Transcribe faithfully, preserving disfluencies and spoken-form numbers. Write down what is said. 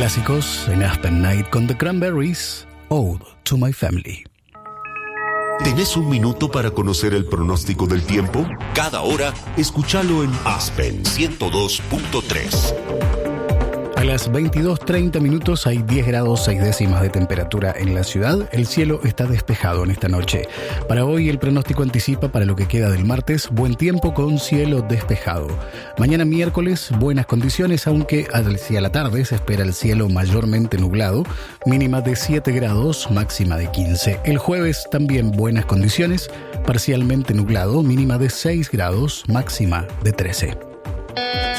Clásicos en Aspen Night con The Cranberries, Ode to My Family. ¿Tenés un minuto para conocer el pronóstico del tiempo? Cada hora, escúchalo en Aspen ciento dos punto tres. A las veintidós treinta minutos hay diez grados seis décimas de temperatura en la ciudad. El cielo está despejado en esta noche. Para hoy el pronóstico anticipa para lo que queda del martes buen tiempo con cielo despejado. Mañana miércoles buenas condiciones, aunque hacia la tarde se espera el cielo mayormente nublado, mínima de siete grados, máxima de quince. El jueves también buenas condiciones, parcialmente nublado, mínima de seis grados, máxima de trece.